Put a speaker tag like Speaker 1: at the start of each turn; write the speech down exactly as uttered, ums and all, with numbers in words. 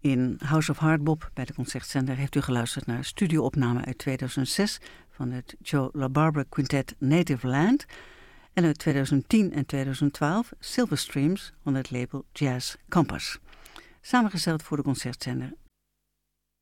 Speaker 1: In House of Hardbop bij de Concertzender heeft u geluisterd naar studioopname uit tweeduizend zes van het Joe LaBarbera Quintet Native Land en uit tweeduizend tien en tweeduizend twaalf Silver Streams van het label Jazz Compass. Samengesteld voor de Concertzender